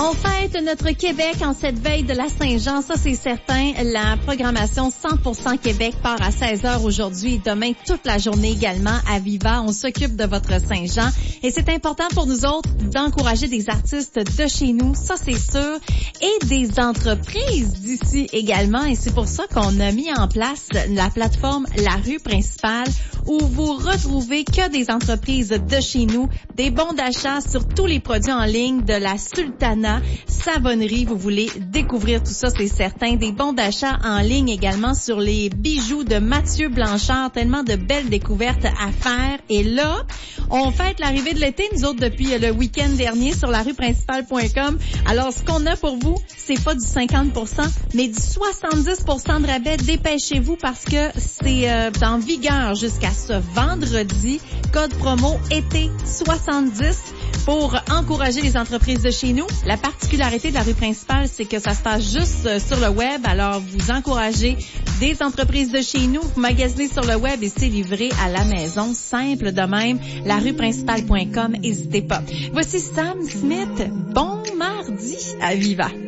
On fête notre Québec en cette veille de la Saint-Jean, ça c'est certain. La programmation 100% Québec part à 16h aujourd'hui et demain toute la journée également à Viva. On s'occupe de votre Saint-Jean et c'est important pour nous autres d'encourager des artistes de chez nous, ça c'est sûr, et des entreprises d'ici également. Et c'est pour ça qu'on a mis en place la plateforme La Rue Principale où vous retrouvez que des entreprises de chez nous, des bons d'achat sur tous les produits en ligne de la Sultana Savonnerie. Vous voulez découvrir tout ça, c'est certain. Des bons d'achat en ligne également sur les bijoux de Mathieu Blanchard. Tellement de belles découvertes à faire. Et là, on fête l'arrivée de l'été, nous autres, depuis le week-end dernier sur la rue principale.com. Alors, ce qu'on a pour vous, c'est pas du 50%, mais du 70% de rabais. Dépêchez-vous parce que c'est en vigueur jusqu'à ce vendredi. Code promo été 70 pour encourager les entreprises de chez nous. La particularité de la rue principale, c'est que ça se passe juste sur le web. Alors, vous encouragez des entreprises de chez nous, vous magasinez sur le web et c'est livré à la maison. Simple de même. La rue principale.com, n'hésitez pas. Voici Sam Smith. Bon mardi à Viva.